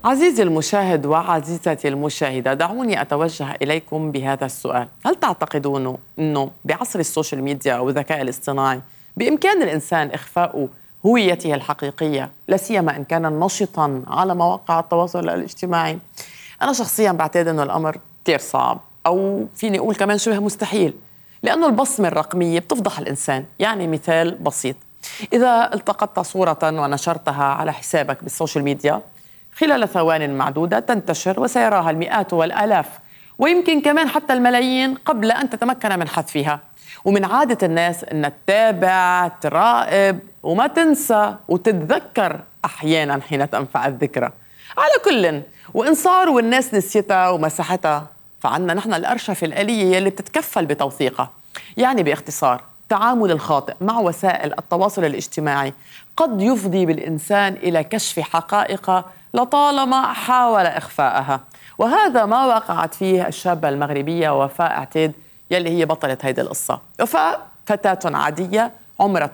عزيزي المشاهد وعزيزتي المشاهدة، دعوني أتوجه إليكم بهذا السؤال. هل تعتقدون أنه بعصر السوشيال ميديا والذكاء الاصطناعي بإمكان الإنسان إخفاء هويته الحقيقية، لا سيما إن كان نشطاً على مواقع التواصل الاجتماعي؟ أنا شخصياً بعتقد أنه الأمر كتير صعب، أو فيني أقول كمان شبه مستحيل، لأنه البصمة الرقمية بتفضح الإنسان. يعني مثال بسيط: إذا التقطت صورة ونشرتها على حسابك بالسوشيال ميديا، خلال ثوان معدودة تنتشر وسيراها المئات والآلاف، ويمكن كمان حتى الملايين قبل أن تتمكن من حذفها. ومن عادة الناس أن تتابع، تراقب، وما تنسى وتتذكر أحيانا حين تنفع الذكرى. على كل، وإن صار والناس نسيتها ومسحتها، فعنا نحن الأرشفة الآلية اللي بتتكفل بتوثيقها. يعني باختصار، التعامل الخاطئ مع وسائل التواصل الاجتماعي قد يفضي بالإنسان إلى كشف حقائق لطالما حاول إخفاءها. وهذا ما وقعت فيه الشابة المغربية وفاء عتيد، يلي هي بطلة هيدي القصة. وفاء فتاة عادية عمرها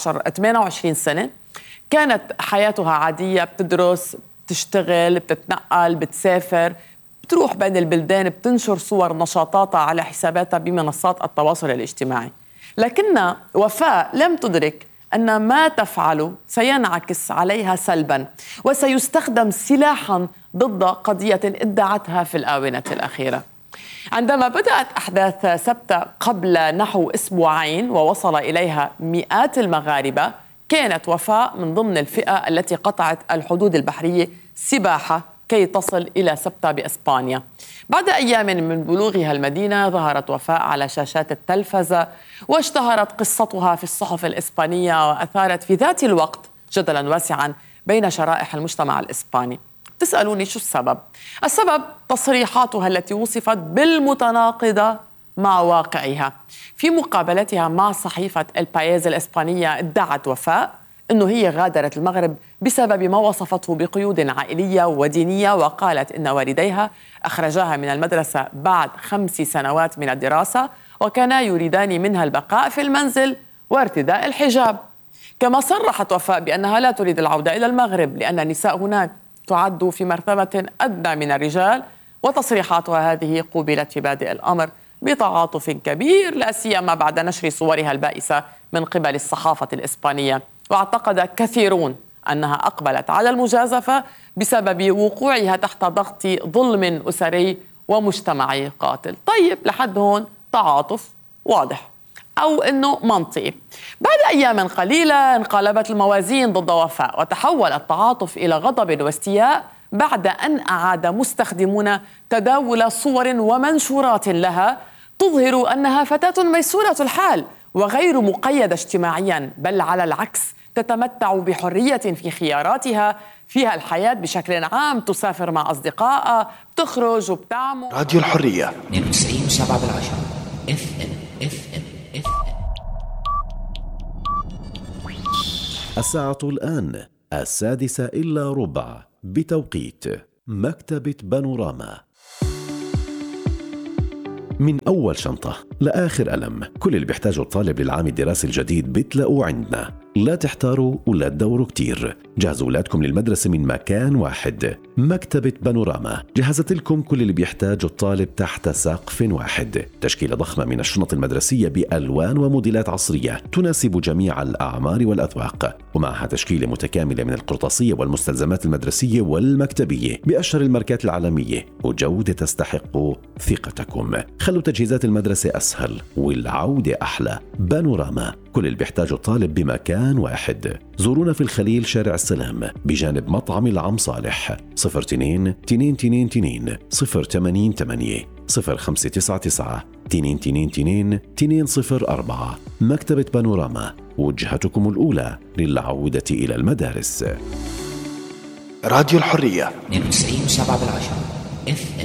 28 سنة، كانت حياتها عادية، بتدرس، بتشتغل، بتتنقل، بتسافر، بتروح بين البلدان، بتنشر صور نشاطاتها على حساباتها بمنصات التواصل الاجتماعي. لكن وفاء لم تدرك أن ما تفعل سينعكس عليها سلباً، وسيستخدم سلاحاً ضد قضية ادعتها في الآونة الأخيرة. عندما بدأت أحداث سبتة قبل نحو أسبوعين ووصل إليها مئات المغاربة، كانت وفاء من ضمن الفئة التي قطعت الحدود البحرية سباحة كي تصل إلى سبتة بإسبانيا. بعد أيام من بلوغها المدينة، ظهرت وفاء على شاشات التلفزة واشتهرت قصتها في الصحف الإسبانية، وأثارت في ذات الوقت جدلاً واسعاً بين شرائح المجتمع الإسباني. تسألوني شو السبب؟ السبب تصريحاتها التي وصفت بالمتناقضة مع واقعها. في مقابلتها مع صحيفة البايز الإسبانية، ادعت وفاء أنه هي غادرت المغرب بسبب ما وصفته بقيود عائلية ودينية، وقالت إن والديها أخرجاها من المدرسة بعد 5 سنوات من الدراسة، وكانا يريدان منها البقاء في المنزل وارتداء الحجاب. كما صرحت وفاء بأنها لا تريد العودة إلى المغرب لأن النساء هناك تعد في مرتبة أدنى من الرجال، وتصريحاتها هذه قوبلت في بادئ الأمر بتعاطف كبير، لا سيما بعد نشر صورها البائسة من قبل الصحافة الإسبانية. واعتقد كثيرون أنها أقبلت على المجازفة بسبب وقوعها تحت ضغط ظلم أسري ومجتمعي قاتل. طيب، لحد هون تعاطف واضح أو أنه منطقي. بعد أيام قليلة انقلبت الموازين ضد وفاء، وتحول التعاطف إلى غضب واستياء بعد أن أعاد مستخدمون تداول صور ومنشورات لها تظهر أنها فتاة ميسورة الحال وغير مقيدة اجتماعيا، بل على العكس تتمتع بحرية في خياراتها فيها الحياة بشكل عام، تسافر مع أصدقائها، بتخرج وبتعمل. راديو الحرية 92.7 FM. الساعة الآن 6:06 بتوقيت مكتبة بانوراما. من أول شنطة لآخر قلم، كل اللي بيحتاجه الطالب للعام الدراسي الجديد بتلاقوه عندنا. لا تحتاروا ولا تدوروا كتير، جهزوا أولادكم للمدرسة من مكان واحد. مكتبة بانوراما جهزت لكم كل اللي بيحتاجه الطالب تحت سقف واحد. تشكيلة ضخمة من الشنط المدرسية بألوان وموديلات عصرية تناسب جميع الأعمار والأذواق، ومعها تشكيلة متكاملة من القرطاسية والمستلزمات المدرسية والمكتبية بأشهر الماركات العالمية، وجودة تستحق ثقتكم. خلوا تجهيزات المدرسة أسهل والعودة أحلى. بانوراما، كل اللي بيحتاجه الطالب بمكان واحد. زورونا في الخليل، شارع السلام، بجانب مطعم العم صالح. 02-222 088 0599 222 204. مكتبة بانوراما، وجهتكم الأولى للعودة إلى المدارس. راديو الحرية 92.7 FM.